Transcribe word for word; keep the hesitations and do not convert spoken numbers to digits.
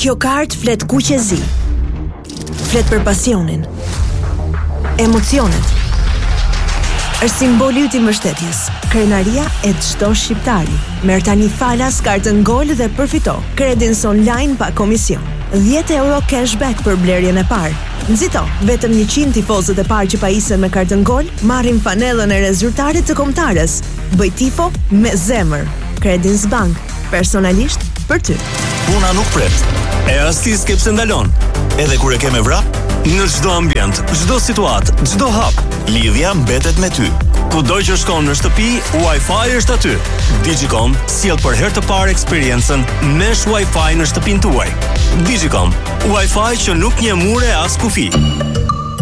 Kjo kartë flet kuqezi. Flet për pasionin, emocionet. Është simboli yt i mbështetjes, krenaria e çdo shqiptari. Merr tani falas kartën Gol dhe përfito kredins online pa komision. dhjetë euro cashback për blerjen e parë. Nxito, vetëm njëqind tifozët e parë që pajisen me kartën Gol marrin fanellën e rezultatit të kombëtarës. Bëj tifo me zemër. Credins Bank, personalisht për ty. Puna nuk pret. E asti s'ke pse ndalon. Edhe kur e ke me vrap, në çdo ambient, çdo situatë, çdo hap, lidhja mbetet me ty. Kudo që shkon në shtëpi, Wi-Fi është aty. Digicom sjell për herë të parë eksperiencën Mesh Wi-Fi në shtëpinë tuaj. Digicom, Wi-Fi që nuk njeh mure as kufi.